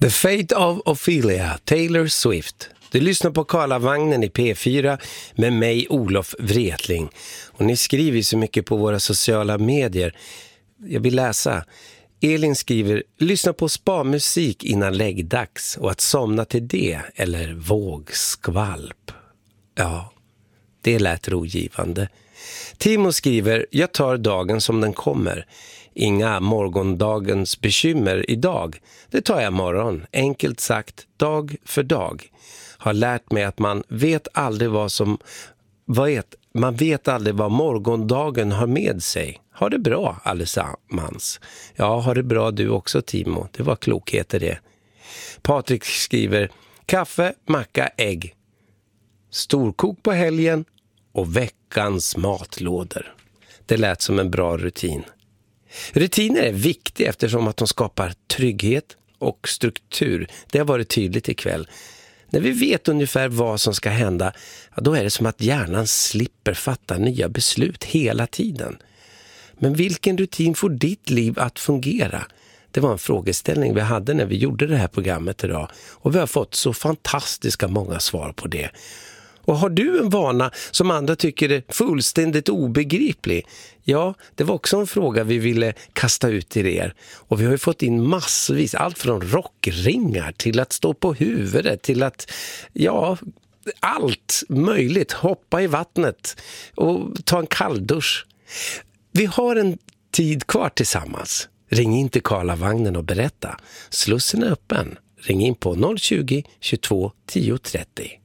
The Fate of Ophelia, Taylor Swift. Du lyssnar på Karlavagnen i P4 med mig, Olof Wretling. Och ni skriver så mycket på våra sociala medier. Jag vill läsa. Elin skriver, lyssna på spa-musik innan läggdags och att somna till det, eller vågskvalp. Ja, det lät rogivande. Timo skriver, jag tar dagen som den kommer. Inga morgondagens bekymmer idag. Det tar jag imorgon. Enkelt sagt, dag för dag. Har lärt mig att man vet aldrig man vet aldrig vad morgondagen har med sig. Ha det bra allesammans. Ja, ha det bra du också Timo. Det var klokheter det. Patrik skriver, kaffe, macka, ägg. Storkok på helgen och veckans matlådor. Det lät som en bra rutin. Rutiner är viktiga eftersom att de skapar trygghet och struktur. Det har varit tydligt ikväll. När vi vet ungefär vad som ska hända, ja, då är det som att hjärnan slipper fatta nya beslut hela tiden. Men vilken rutin får ditt liv att fungera? Det var en frågeställning vi hade när vi gjorde det här programmet idag. Och vi har fått så fantastiska många svar på det. Och har du en vana som andra tycker är fullständigt obegriplig? Ja, det var också en fråga vi ville kasta ut till er. Och vi har ju fått in massvis, allt från rockringar till att stå på huvudet till att, ja, allt möjligt. Hoppa i vattnet och ta en kalldusch. Vi har en tid kvar tillsammans. Ring in till Karlavagnen och berätta. Slussen är öppen. Ring in på 020 22 10 30.